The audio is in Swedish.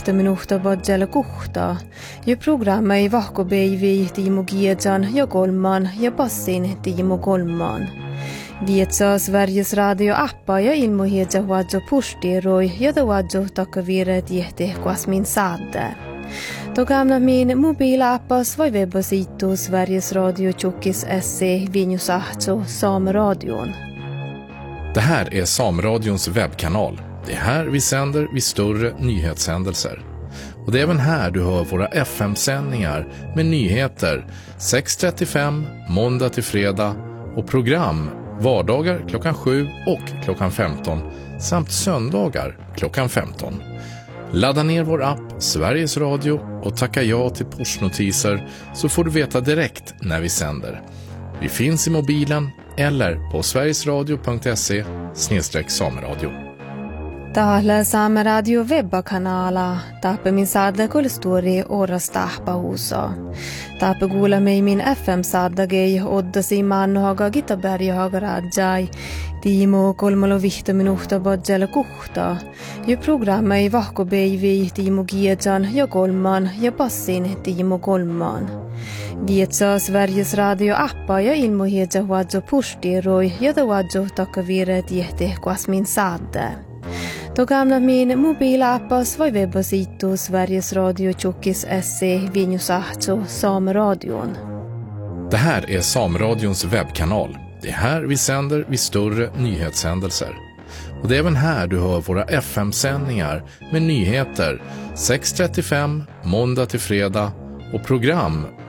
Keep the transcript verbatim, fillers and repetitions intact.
vihta minuuta badjalla kuhta. Ja programma ei vahko päivi Tiimo Kiedsan ja kolman ja passin Tiimo kolman. Vietsaa Sveriges radio-appa ja ilmohiedza huadzo pustiroi ja ta huadzo takkaviire tihti kuasmin saadde. Togamna min mobilappas vai webbasitu Sveriges Radio Tjockis S C Vinjusahtso Sameradion. Det här är Sameradions webbkanal. Det är här vi sänder vid större nyhetshändelser. Och det är även här du hör våra F M-sändningar med nyheter sex trettiofem måndag till fredag och program vardagar klockan sju och klockan femton samt söndagar klockan femton. Ladda ner vår app Sveriges Radio och tacka ja till pushnotiser så får du veta direkt när vi sänder. Vi finns i mobilen eller på sverigesradio punkt se snedstreck sameradio. Täällä Saameradio webbakanala. Taappe min saadda kulstori oras tahpahuusa. Taappe kuule mei min F M-saaddagei oddasi maannohaga Gitaberjahaga rajai. Tiimo kolmalo vihta minuuta badjalla kuhta. Ja programma ei vahko päivi Tiimo Kiedsan ja kolman ja passin Tiimo kolman. Vietsaa Sveriges radio-appa ja ilmohiedza huadzo pustiroi ja ta huadzo takkaviire tihti kuasmin saadde. Togamna min mobilappas vai webbasitu Sveriges Radio Tjockis S C Vinjusahtso Sameradion. Det här är Sameradions webbkanal. Det är här vi sänder vid större nyhetshändelser. Och det är även här du hör våra F M-sändningar med nyheter sex trettiofem måndag till fredag och program